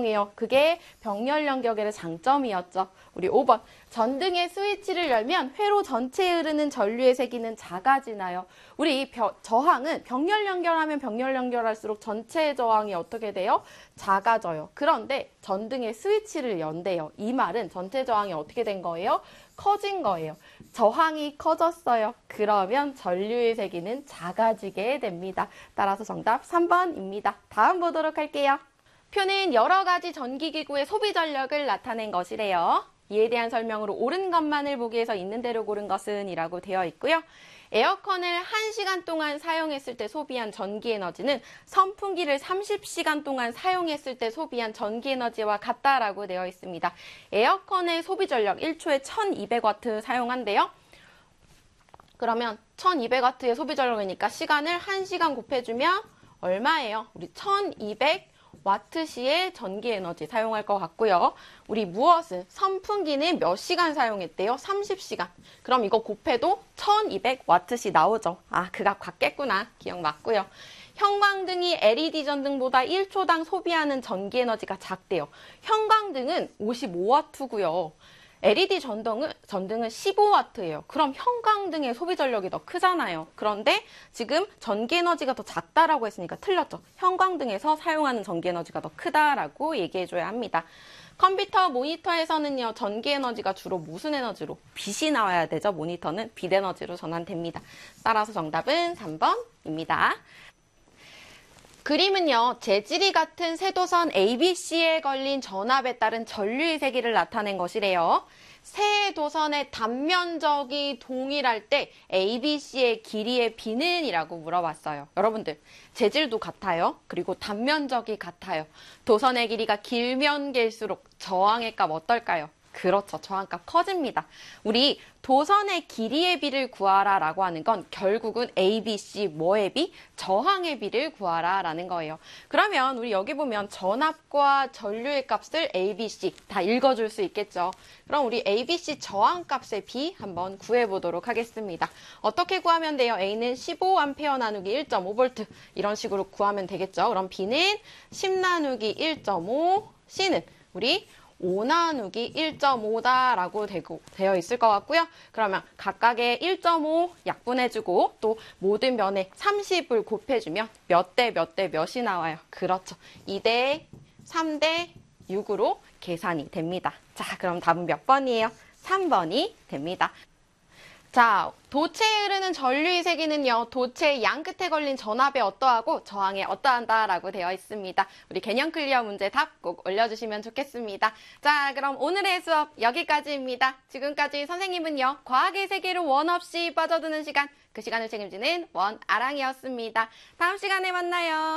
작동해요. 그게 병렬 연결의 장점이었죠. 우리 5번. 전등의 스위치를 열면 회로 전체에 흐르는 전류의 세기는 작아지나요? 우리 저항은 병렬 연결하면 병렬 연결할수록 전체 저항이 어떻게 돼요? 작아져요. 그런데 전등의 스위치를 연대요. 이 말은 전체 저항이 어떻게 된 거예요? 커진 거예요. 저항이 커졌어요. 그러면 전류의 세기는 작아지게 됩니다. 따라서 정답 3번입니다. 다음 보도록 할게요. 표는 여러 가지 전기기구의 소비 전력을 나타낸 것이래요. 이에 대한 설명으로 옳은 것만을 보기 위해서 있는 대로 고른 것은 이라고 되어 있고요. 에어컨을 1시간 동안 사용했을 때 소비한 전기에너지는 선풍기를 30시간 동안 사용했을 때 소비한 전기에너지와 같다라고 되어 있습니다. 에어컨의 소비 전력 1초에 1200W 사용한대요. 그러면 1200W의 소비 전력이니까 시간을 1시간 곱해주면 얼마예요? 우리 1200W시의 전기 에너지 사용할 것 같고요. 우리 무엇은 선풍기는 몇 시간 사용했대요? 30시간. 그럼 이거 곱해도 1200W시 나오죠. 아, 그 값 같겠구나. 기억 맞고요. 형광등이 LED 전등보다 1초당 소비하는 전기 에너지가 작대요. 형광등은 55W고요. LED 전등은 15W예요. 그럼 형광등의 소비 전력이 더 크잖아요. 그런데 지금 전기 에너지가 더 작다라고 했으니까 틀렸죠. 형광등에서 사용하는 전기 에너지가 더 크다라고 얘기해줘야 합니다. 컴퓨터 모니터에서는요, 전기 에너지가 주로 무슨 에너지로? 빛이 나와야 되죠. 모니터는 빛 에너지로 전환됩니다. 따라서 정답은 3번입니다. 그림은요, 재질이 같은 세도선 ABC에 걸린 전압에 따른 전류의 세기를 나타낸 것이래요. 세 도선의 단면적이 동일할 때 ABC의 길이의 B는? 이라고 물어봤어요. 여러분들, 재질도 같아요. 그리고 단면적이 같아요. 도선의 길이가 길면 길수록 저항의 값 어떨까요? 그렇죠. 저항값 커집니다. 우리 도선의 길이의 비를 구하라 라고 하는 건 결국은 ABC 뭐의 비? 저항의 비를 구하라 라는 거예요. 그러면 우리 여기 보면 전압과 전류의 값을 ABC 다 읽어줄 수 있겠죠. 그럼 우리 ABC 저항값의 비 한번 구해보도록 하겠습니다. 어떻게 구하면 돼요? A는 15A 나누기 1.5V 이런 식으로 구하면 되겠죠. 그럼 B는 10 나누기 1.5, C는 우리 5 나누기 1.5다라고 되어 있을 것 같고요. 그러면 각각의 1.5 약분해주고 또 모든 면에 30을 곱해주면 몇 대 몇 대 몇이 나와요. 그렇죠. 2대 3대 6으로 계산이 됩니다. 자, 그럼 답은 몇 번이에요? 3번이 됩니다. 자, 도체에 흐르는 전류의 세기는요, 도체의 양 끝에 걸린 전압에 어떠하고 저항에 어떠한다라고 되어 있습니다. 우리 개념 클리어 문제 답 꼭 올려주시면 좋겠습니다. 자, 그럼 오늘의 수업 여기까지입니다. 지금까지 선생님은요, 과학의 세계로 원 없이 빠져드는 시간, 그 시간을 책임지는 원아랑이었습니다. 다음 시간에 만나요.